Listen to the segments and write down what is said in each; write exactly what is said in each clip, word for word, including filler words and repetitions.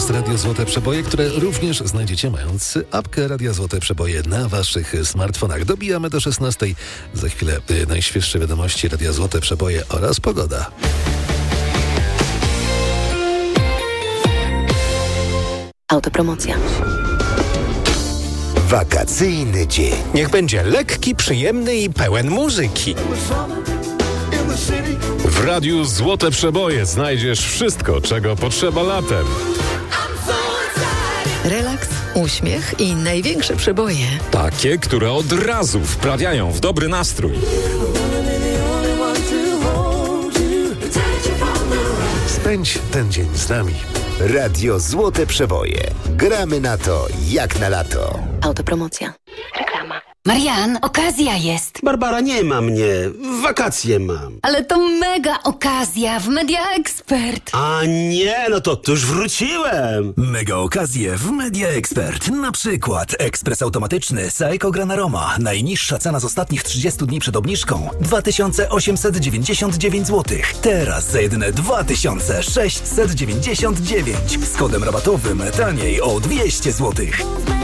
jest Radio Złote Przeboje, które również znajdziecie mając apkę Radia Złote Przeboje na waszych smartfonach. Dobijamy do szesnastej. Za chwilę najświeższe wiadomości Radia Złote Przeboje oraz pogoda. Autopromocja. Wakacyjny dzień. Niech będzie lekki, przyjemny i pełen muzyki. W Radiu Złote Przeboje znajdziesz wszystko, czego potrzeba latem. Relaks, uśmiech i największe przeboje. Takie, które od razu wprawiają w dobry nastrój. Spędź ten dzień z nami. Radio Złote Przeboje. Gramy na to jak na lato. Autopromocja. Reklama. Marian, okazja jest. Barbara, nie ma mnie. Wakacje mam. Ale to mega okazja w Media Expert. A nie, no to, to już wróciłem. Mega okazje w Media Expert. Na przykład ekspres automatyczny Seiko Gran Aroma. Najniższa cena z ostatnich trzydziestu dni przed obniżką dwa tysiące osiemset dziewięćdziesiąt dziewięć złotych. Teraz za jedyne dwa tysiące sześćset dziewięćdziesiąt dziewięć. Z kodem rabatowym taniej o dwieście złotych.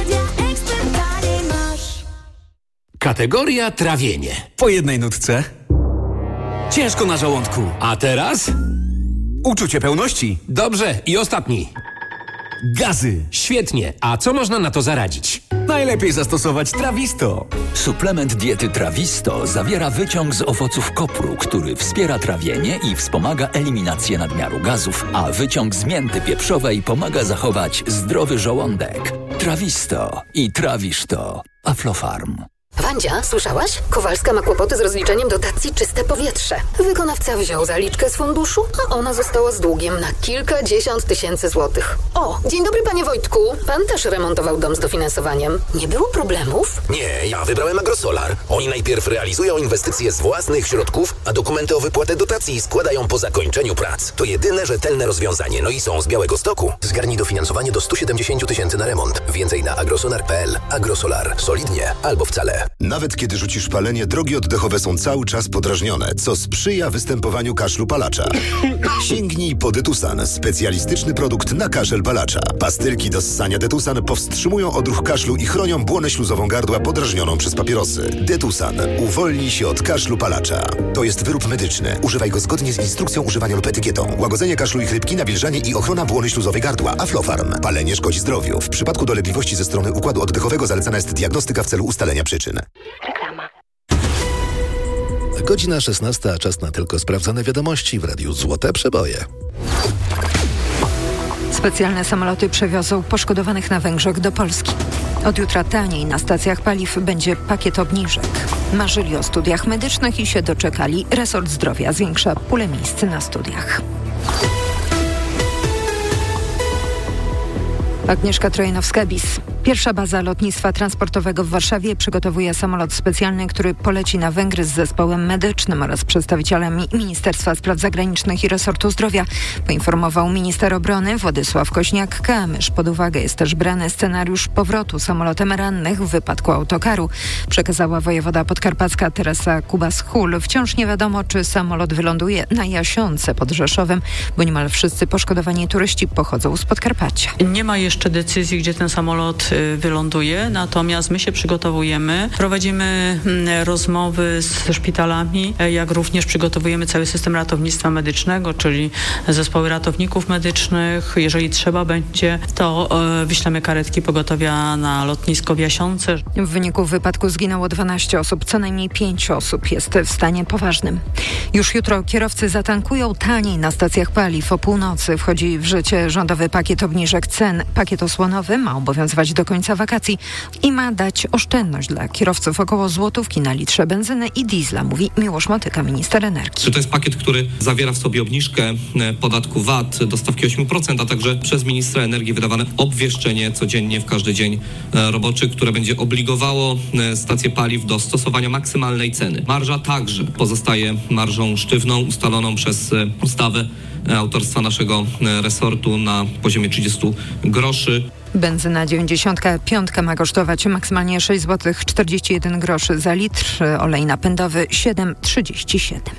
Kategoria trawienie. Po jednej nutce. Ciężko na żołądku. A teraz? Uczucie pełności. Dobrze, i ostatni. Gazy. Świetnie. A co można na to zaradzić? Najlepiej zastosować Trawisto. Suplement diety Trawisto zawiera wyciąg z owoców kopru, który wspiera trawienie i wspomaga eliminację nadmiaru gazów, a wyciąg z mięty pieprzowej pomaga zachować zdrowy żołądek. Trawisto i trawisz to. Aflofarm. Wandzia, słyszałaś? Kowalska ma kłopoty z rozliczeniem dotacji Czyste Powietrze. Wykonawca wziął zaliczkę z funduszu, a ona została z długiem na kilkadziesiąt tysięcy złotych. O, dzień dobry panie Wojtku. Pan też remontował dom z dofinansowaniem. Nie było problemów? Nie, ja wybrałem Agrosolar. Oni najpierw realizują inwestycje z własnych środków, a dokumenty o wypłatę dotacji składają po zakończeniu prac. To jedyne rzetelne rozwiązanie. No i są z Białegostoku. Zgarnij dofinansowanie do stu siedemdziesięciu tysięcy na remont. Więcej na agrosolar kropka p l. Agrosolar. Solidnie albo wcale. Nawet kiedy rzucisz palenie, drogi oddechowe są cały czas podrażnione, co sprzyja występowaniu kaszlu palacza. Sięgnij po Detusan, specjalistyczny produkt na kaszel palacza. Pastylki do ssania Detusan powstrzymują odruch kaszlu i chronią błonę śluzową gardła podrażnioną przez papierosy. Detusan uwolni się od kaszlu palacza. To jest wyrób medyczny. Używaj go zgodnie z instrukcją używania lub etykietą. Łagodzenie kaszlu i chrypki, nawilżanie i ochrona błony śluzowej gardła. Aflofarm. Palenie szkodzi zdrowiu. W przypadku dolegliwości ze strony układu oddechowego zalecana jest diagnostyka w celu ustalenia przyczyn. Reklama. Godzina szesnasta, a czas na tylko sprawdzone wiadomości w Radiu Złote Przeboje. Specjalne samoloty przewiozą poszkodowanych na Węgrzech do Polski. Od jutra taniej na stacjach paliw będzie pakiet obniżek. Marzyli o studiach medycznych i się doczekali. Resort Zdrowia zwiększa pulę miejsc na studiach. Agnieszka Trojanowska-Bis. Pierwsza baza lotnictwa transportowego w Warszawie przygotowuje samolot specjalny, który poleci na Węgry z zespołem medycznym oraz przedstawicielami Ministerstwa Spraw Zagranicznych i Resortu Zdrowia, poinformował minister obrony Władysław Kośniak-Kamysz. Pod uwagę jest też brany scenariusz powrotu samolotem rannych w wypadku autokaru, przekazała wojewoda podkarpacka Teresa Kubas-Hul. Wciąż nie wiadomo, czy samolot wyląduje na Jasionce pod Rzeszowem, bo niemal wszyscy poszkodowani turyści pochodzą z Podkarpacia. Nie ma jeszcze decyzji, gdzie ten samolot wyląduje, natomiast my się przygotowujemy, prowadzimy rozmowy z szpitalami, jak również przygotowujemy cały system ratownictwa medycznego, czyli zespoły ratowników medycznych. Jeżeli trzeba będzie, to wyślemy karetki pogotowia na lotnisko w Jasionce. W wyniku wypadku zginęło dwanaście osób, co najmniej pięć osób jest w stanie poważnym. Już jutro kierowcy zatankują taniej na stacjach paliw. O północy wchodzi w życie rządowy pakiet obniżek cen. Pakiet osłonowy ma obowiązywać do końca wakacji i ma dać oszczędność dla kierowców około złotówki na litrze benzyny i diesla, mówi Miłosz Motyka, minister energii. To jest pakiet, który zawiera w sobie obniżkę podatku V A T do stawki osiem procent, a także przez ministra energii wydawane obwieszczenie codziennie w każdy dzień roboczy, które będzie obligowało stacje paliw do stosowania maksymalnej ceny. Marża także pozostaje marżą sztywną, ustaloną przez ustawę autorstwa naszego resortu na poziomie trzydziestu groszy. Benzyna dziewięćdziesiąt pięć ma kosztować maksymalnie sześć złotych czterdzieści jeden groszy za litr, olej napędowy siedem trzydzieści siedem.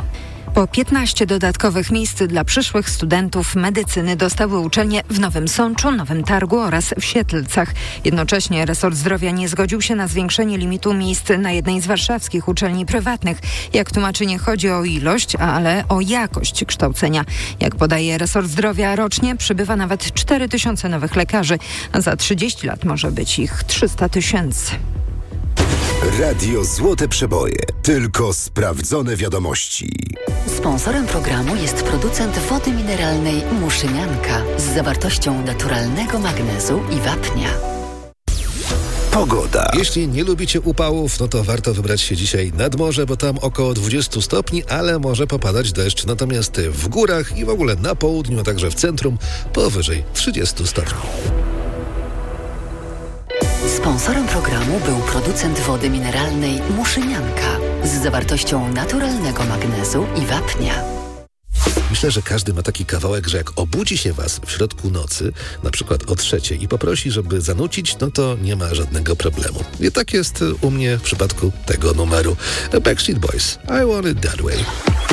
Po piętnaście dodatkowych miejsc dla przyszłych studentów medycyny dostały uczelnie w Nowym Sączu, Nowym Targu oraz w Siedlcach. Jednocześnie resort zdrowia nie zgodził się na zwiększenie limitu miejsc na jednej z warszawskich uczelni prywatnych. Jak tłumaczy, nie chodzi o ilość, ale o jakość kształcenia. Jak podaje resort zdrowia, rocznie przybywa nawet cztery tysiące nowych lekarzy, a za trzydzieści lat może być ich trzysta tysięcy. Radio Złote Przeboje. Tylko sprawdzone wiadomości. Sponsorem programu jest producent wody mineralnej Muszynianka z zawartością naturalnego magnezu i wapnia. Pogoda. Jeśli nie lubicie upałów, no to warto wybrać się dzisiaj nad morze, bo tam około dwadzieścia stopni, ale może popadać deszcz. Natomiast w górach i w ogóle na południu, a także w centrum powyżej trzydzieści stopni. Sponsorem programu był producent wody mineralnej Muszynianka z zawartością naturalnego magnezu i wapnia. Myślę, że każdy ma taki kawałek, że jak obudzi się was w środku nocy, na przykład o trzeciej i poprosi, żeby zanucić, no to nie ma żadnego problemu. I tak jest u mnie w przypadku tego numeru. Backstreet Boys, I Want It That Way.